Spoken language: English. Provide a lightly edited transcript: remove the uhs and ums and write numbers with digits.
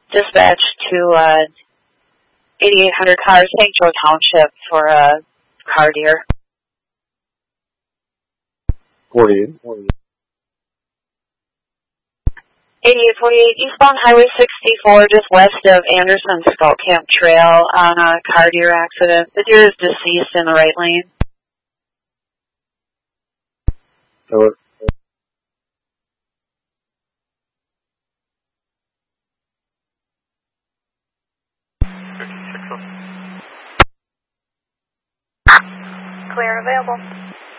Dispatch to 8800 Cars, St. Joe Township for a car deer. 48. 8848 eastbound Highway 64, just west of Anderson Scout Camp Trail on a car deer accident. The deer is deceased in the right lane. Over. Clear available.